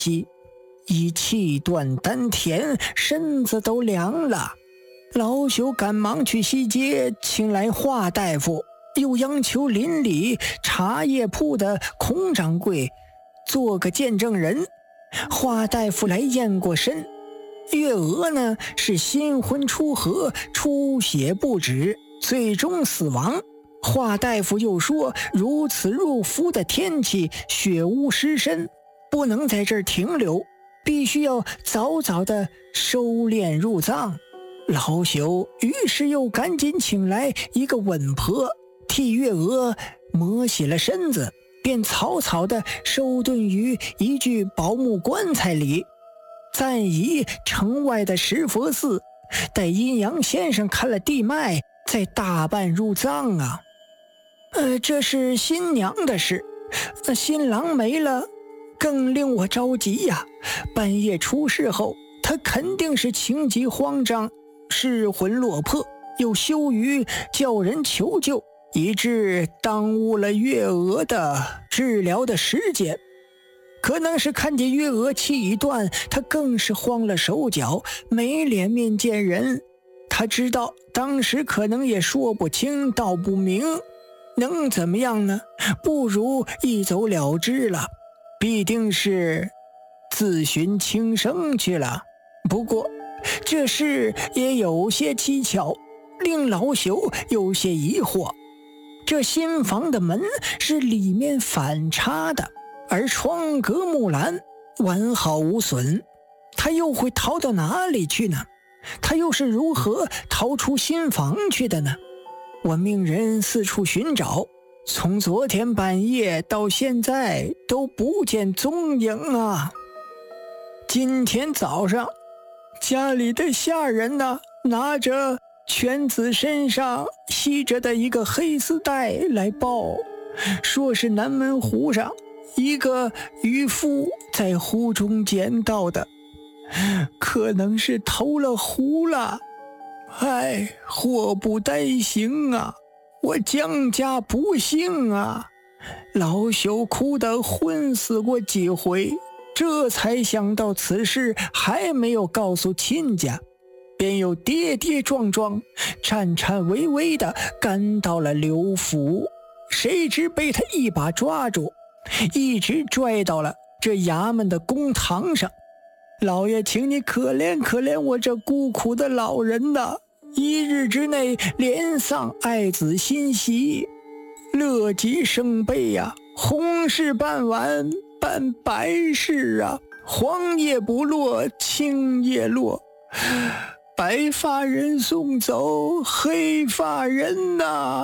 急，已气断丹田，身子都凉了。老朽赶忙去西街请来华大夫，又央求邻里茶叶铺的孔掌柜做个见证人。华大夫来验过身，月娥呢是新婚初合，出血不止，最终死亡。华大夫又说，如此入伏的天气，血污湿身，不能在这儿停留，必须要早早的收敛入葬。老朽于是又赶紧请来一个稳婆，替月娥磨洗了身子，便草草的收顿于一具宝木棺材里，暂移城外的石佛寺，待阴阳先生看了地脉，再大办入葬啊。这是新娘的事，那新郎没了，更令我着急呀。半夜出事后，他肯定是情急慌张，失魂落魄，又羞于叫人求救，以致耽误了月娥的治疗的时间。可能是看见月娥气已断，他更是慌了手脚，没脸面见人。他知道当时可能也说不清道不明，能怎么样呢？不如一走了之了，必定是自寻轻生去了。不过这事也有些蹊跷，令老朽有些疑惑。这新房的门是里面反插的，而窗格木栏完好无损，他又会逃到哪里去呢？他又是如何逃出新房去的呢？我命人四处寻找，从昨天半夜到现在都不见踪影啊。今天早上家里的下人呢，拿着犬子身上系着的一个黑丝带来报，说是南门湖上一个渔夫在湖中捡到的，可能是投了湖了。唉，祸不单行啊，我江家不幸啊。老朽哭得昏死过几回，这才想到此事还没有告诉亲家，便又跌跌撞撞颤颤巍巍地赶到了刘府，谁知被他一把抓住，一直拽到了这衙门的公堂上。老爷，请你可怜可怜我这孤苦的老人呐！一日之内连丧爱子心喜，乐极生悲呀！红事办完办白事啊，黄叶不落青叶落，白发人送走黑发人呐！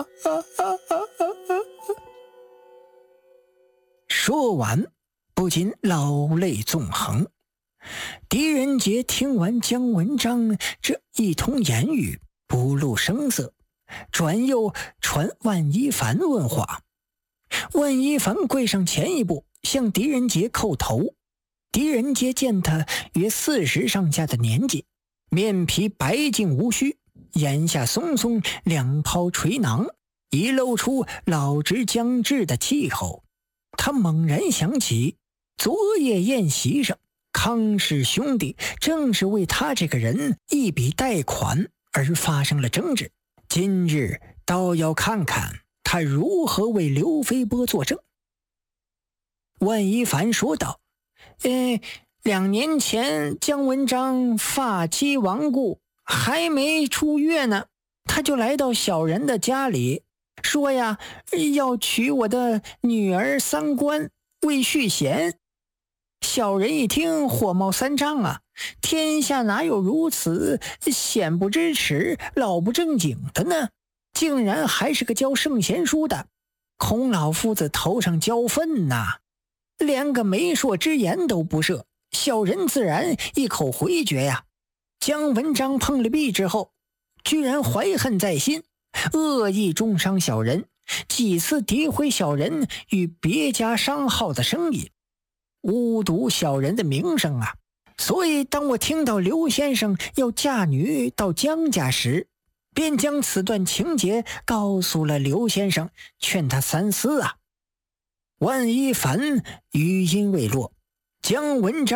说完不禁老泪纵横。狄仁杰听完姜文章这一通言语，不露声色，转又传万一凡问话。万一凡跪上前一步，向狄仁杰叩头。狄仁杰见他约40上下的年纪，面皮白净无须，眼下松松，两抛垂囊，已露出老之将至的气候。他猛然想起昨夜宴席上康氏兄弟正是为他这个人一笔贷款而发生了争执，今日倒要看看他如何为刘飞波作证。万一凡说道，2年前姜文章发妻亡故，还没出月呢，他就来到小人的家里，说呀，要娶我的女儿三官，为续弦。小人一听火冒三丈啊，天下哪有如此鲜不知耻老不正经的呢？竟然还是个教圣贤书的，孔老夫子头上浇粪呐，连个媒妁之言都不设，小人自然一口回绝呀。姜文章碰了壁之后，居然怀恨在心，恶意中伤小人，几次诋毁小人与别家商号的生意，污渎小人的名声啊！所以当我听到刘先生要嫁女到姜家时，便将此段情节告诉了刘先生，劝他三思啊。万一凡余音未落， 将文章